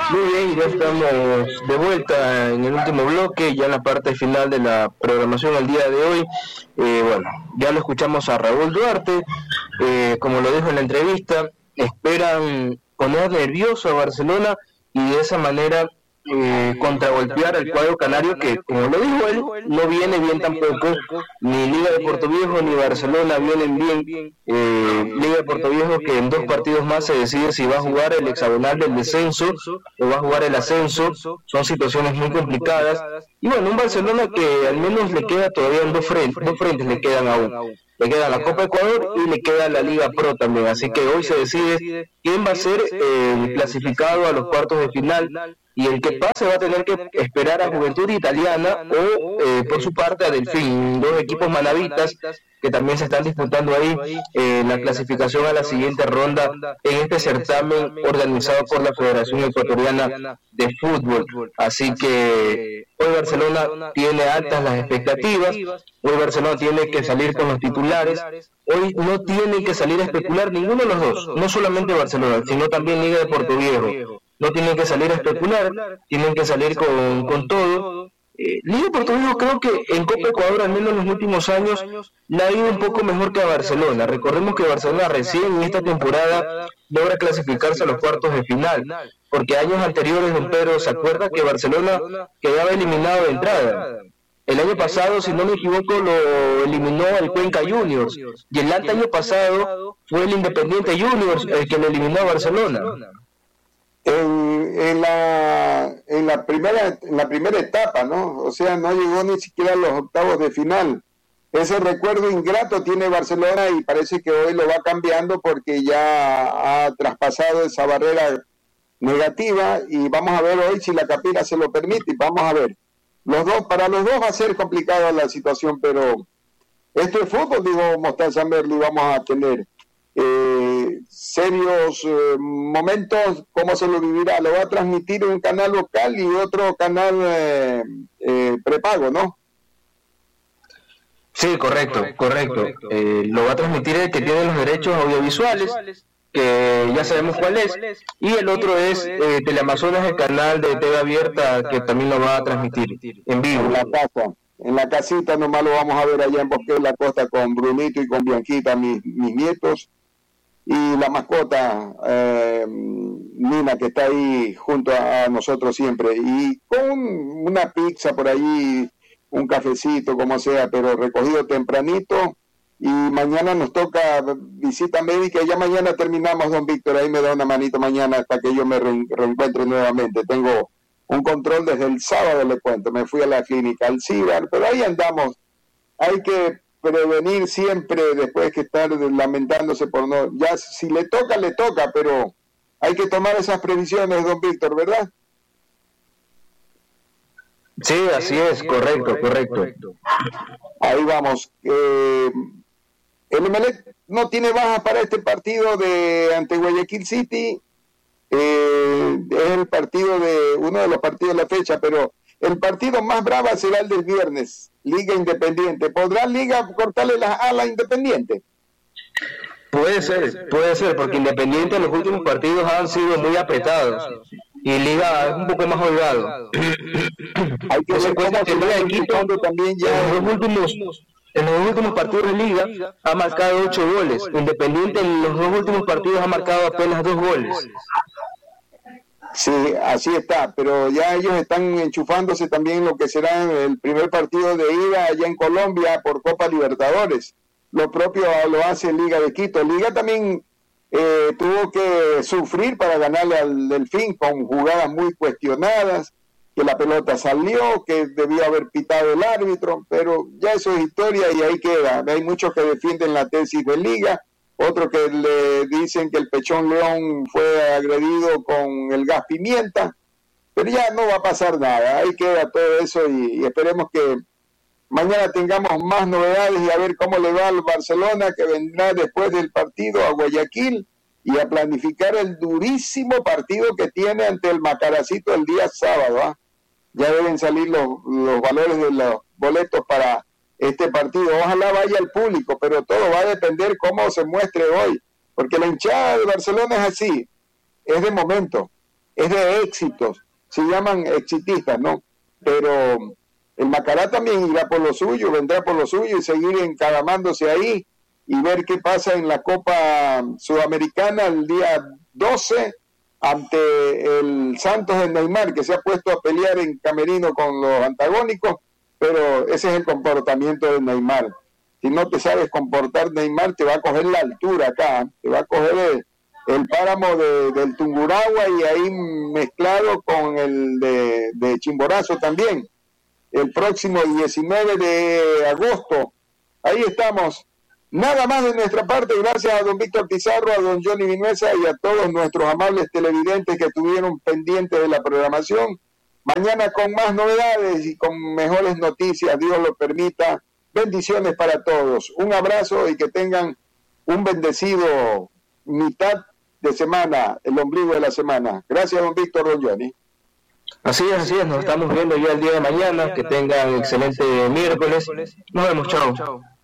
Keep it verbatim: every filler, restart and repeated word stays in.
Muy bien, ya estamos de vuelta en el último bloque, ya en la parte final de la programación el día de hoy. Eh, bueno, ya lo escuchamos a Raúl Duarte, eh, como lo dijo en la entrevista, esperan poner nervioso a Barcelona y de esa manera eh, contragolpear al cuadro canario que, como lo dijo él, no viene bien tampoco. Ni Liga de Puerto Viejo ni Barcelona vienen bien. eh, Liga de Puerto Viejo que en dos partidos más se decide si va a jugar el hexagonal del descenso o va a jugar el ascenso. Son situaciones muy complicadas y bueno, un Barcelona que al menos le queda todavía en dos frentes, dos frentes le quedan aún. Le queda la Copa Ecuador y le queda la Liga Pro también, así que hoy se decide quién va a ser el clasificado a los cuartos de final, y el que pase va a tener que esperar a Juventud Italiana o eh, por su parte a Delfín, dos equipos manavitas que también se están disputando ahí eh, la clasificación a la siguiente ronda en este certamen organizado por la Federación Ecuatoriana de Fútbol. Así que hoy Barcelona tiene altas las expectativas, hoy Barcelona tiene que salir con los titulares, hoy no tiene que salir a especular ninguno de los dos, no solamente Barcelona, sino también Liga de Puerto Viejo. No tienen que salir a especular, tienen que salir con, con todo. Eh, Liga de Puerto Viejo creo que en Copa Ecuador, al menos en los últimos años, le ha ido un poco mejor que a Barcelona. Recordemos que Barcelona recién en esta temporada logra clasificarse a los cuartos de final, porque años anteriores, don Pedro, ¿se acuerda que Barcelona quedaba eliminado de entrada? El año pasado, si no me equivoco, lo eliminó el Cuenca Juniors, y el año pasado fue el Independiente Juniors el que lo eliminó a Barcelona. En, en la en la primera en la primera etapa, ¿no? O sea, no llegó ni siquiera a los octavos de final. Ese recuerdo ingrato tiene Barcelona y parece que hoy lo va cambiando porque ya ha traspasado esa barrera negativa y vamos a ver hoy si la Capira se lo permite y vamos a ver. Los dos, para los dos va a ser complicada la situación, pero esto es fútbol, digo Mostaza Merli, vamos a tener Eh, serios eh, momentos. ¿Cómo se lo vivirá? Lo va a transmitir un canal local y otro canal eh, eh, prepago, ¿no? Sí, correcto, correcto. correcto. Eh, lo va a transmitir el que tiene los derechos audiovisuales, que ya sabemos cuál es, y el otro es eh, Teleamazonas, el canal de T V abierta, que también lo va a transmitir en vivo. En la casa, en la casita nomás lo vamos a ver allá en Bosque de la Costa con Brunito y con Bianquita, mis, mis nietos. Y la mascota, eh, Nina, que está ahí junto a, a nosotros siempre, y con una pizza por ahí, un cafecito, como sea, pero recogido tempranito, y mañana nos toca visita médica, ya mañana terminamos, don Víctor, ahí me da una manito mañana hasta que yo me re- reencuentre nuevamente. Tengo un control desde el sábado, le cuento, me fui a la clínica Alcibar, pero ahí andamos, hay que prevenir siempre después que estar lamentándose por no, ya si le toca, le toca, pero hay que tomar esas previsiones, don Víctor, ¿verdad? Sí, así es, correcto, correcto. Ahí vamos. Eh, el Emelec no tiene bajas para este partido de ante Guayaquil City, eh, es el partido de, uno de los partidos de la fecha, pero el partido más bravo será el del viernes, Liga Independiente. ¿Podrá Liga cortarle las alas a Independiente? Puede ser, puede ser, porque Independiente en los últimos partidos han sido muy apretados y Liga es un poco más holgado. Hay que ver cómo se va equipando también ya en los últimos en los últimos partidos de Liga ha marcado ocho goles. Independiente en los dos últimos partidos ha marcado apenas dos goles. Sí, así está, pero ya ellos están enchufándose también lo que será el primer partido de ida allá en Colombia por Copa Libertadores. Lo propio lo hace Liga de Quito. Liga también eh, tuvo que sufrir para ganarle al Delfín con jugadas muy cuestionadas, que la pelota salió, que debió haber pitado el árbitro, pero ya eso es historia y ahí queda. Hay muchos que defienden la tesis de Liga, otros que le dicen que el Pechón León fue agredido con el gas pimienta, pero ya no va a pasar nada, ahí queda todo eso y, y esperemos que mañana tengamos más novedades y a ver cómo le va al Barcelona, que vendrá después del partido a Guayaquil y a planificar el durísimo partido que tiene ante el Macaracito el día sábado. ¿eh? Ya deben salir los, los valores de los boletos para este partido. Ojalá vaya el público, pero todo va a depender cómo se muestre hoy, porque la hinchada de Barcelona es así, es de momento. es de éxitos, se llaman exitistas, ¿no? Pero el Macará también irá por lo suyo, vendrá por lo suyo y seguir encaramándose ahí y ver qué pasa en la Copa Sudamericana el día doce ante el Santos de Neymar, que se ha puesto a pelear en camerino con los antagónicos, pero ese es el comportamiento de Neymar. Si no te sabes comportar, Neymar te va a coger la altura acá, te va a coger el, el páramo de, del Tungurahua y ahí mezclado con el de, de Chimborazo también. El próximo diecinueve de agosto, ahí estamos. Nada más de nuestra parte, gracias a don Víctor Pizarro, a don Johnny Vinuesa y a todos nuestros amables televidentes que estuvieron pendientes de la programación. Mañana con más novedades y con mejores noticias, Dios lo permita. Bendiciones para todos. Un abrazo y que tengan un bendecido mitad de semana, el ombligo de la semana. Gracias, don Víctor, don Johnny. Así es, así es, nos estamos viendo ya el día de mañana. Que tengan excelente miércoles. Nos vemos, chao.